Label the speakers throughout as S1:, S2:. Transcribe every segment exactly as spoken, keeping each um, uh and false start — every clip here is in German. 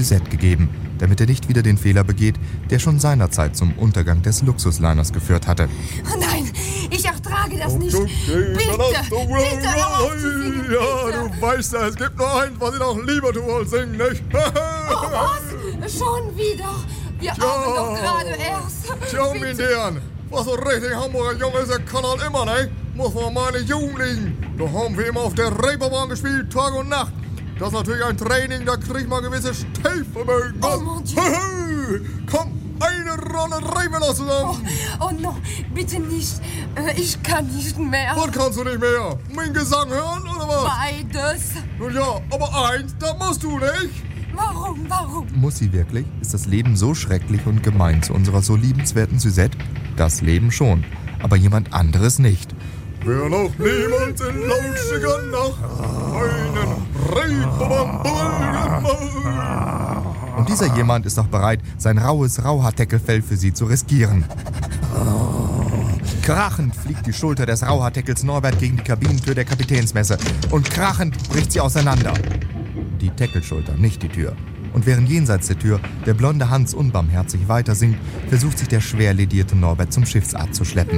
S1: Suzette gegeben, damit er nicht wieder den Fehler begeht, der schon seinerzeit zum Untergang des Luxusliners geführt hatte.
S2: Oh nein, ich ertrage das nicht.
S3: Okay,
S2: Bitte, bitte, bitte,
S3: ja, du weißt ja, es gibt nur eins, was ich noch lieber tue als singen, nicht?
S2: Oh, was? Schon wieder? Wir
S3: Tja.
S2: haben doch gerade erst.
S3: Tja, mein Herren, was so richtig Hamburger Junge ist, der kann halt immer, ne? Muss vor meine Jugend liegen. Da haben wir immer auf der Reeperbahn gespielt, Tag und Nacht. Das ist natürlich ein Training, da kriegt man gewisse Stehvermögen.
S2: Oh, mon Dieu.
S3: Komm, eine Rolle drehen wir noch zusammen.
S2: Oh, oh no, bitte nicht. Äh, Ich kann nicht mehr.
S3: Was kannst du nicht mehr? Mein Gesang hören oder was?
S2: Beides.
S3: Nun ja, aber eins, das musst du nicht.
S2: Warum, warum?
S1: Muss sie wirklich? Ist das Leben so schrecklich und gemein zu unserer so liebenswerten Suzette? Das Leben schon, aber jemand anderes nicht.
S3: Wer noch niemals in lauschiger Nacht einen Reeperbahn gemacht.
S1: Und dieser jemand ist auch bereit, sein raues Rauhaarteckelfell für sie zu riskieren. Krachend fliegt die Schulter des Rauhaarteckels Norbert gegen die Kabinentür der Kapitänsmesse und krachend bricht sie auseinander. Die Teckelschulter, nicht die Tür. Und während jenseits der Tür der blonde Hans unbarmherzig weiter singt, versucht sich der schwer ledierte Norbert zum Schiffsarzt zu schleppen.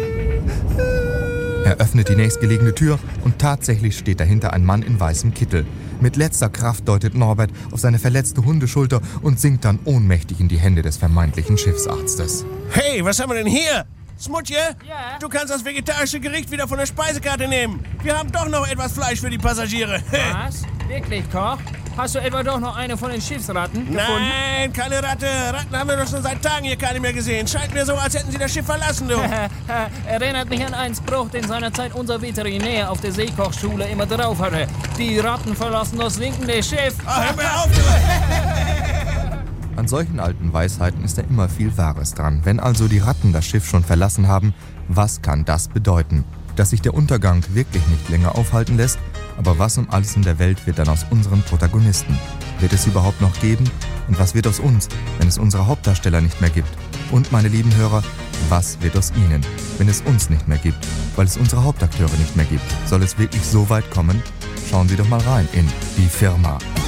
S1: Er öffnet die nächstgelegene Tür und tatsächlich steht dahinter ein Mann in weißem Kittel. Mit letzter Kraft deutet Norbert auf seine verletzte Hundeschulter und sinkt dann ohnmächtig in die Hände des vermeintlichen Schiffsarztes.
S4: Hey, was haben wir denn hier? Smutje?
S5: Ja?
S4: Du kannst das vegetarische Gericht wieder von der Speisekarte nehmen. Wir haben doch noch etwas Fleisch für die Passagiere.
S5: Was? Wirklich, Koch? Hast du etwa doch noch eine von den Schiffsratten gefunden?
S4: Nein, keine Ratte. Ratten haben wir doch schon seit Tagen hier keine mehr gesehen. Scheint mir so, als hätten sie das Schiff verlassen, du.
S5: Erinnert mich an einen Spruch, den seinerzeit unser Veterinär auf der Seekochschule immer drauf hatte. Die Ratten verlassen das sinkende Schiff.
S4: Ach, hör mir auf, du.
S1: An solchen alten Weisheiten ist da immer viel Wahres dran. Wenn also die Ratten das Schiff schon verlassen haben, was kann das bedeuten? Dass sich der Untergang wirklich nicht länger aufhalten lässt? Aber was um alles in der Welt wird dann aus unseren Protagonisten? Wird es sie überhaupt noch geben? Und was wird aus uns, wenn es unsere Hauptdarsteller nicht mehr gibt? Und, meine lieben Hörer, was wird aus ihnen, wenn es uns nicht mehr gibt? Weil es unsere Hauptakteure nicht mehr gibt. Soll es wirklich so weit kommen? Schauen Sie doch mal rein in Die Firma.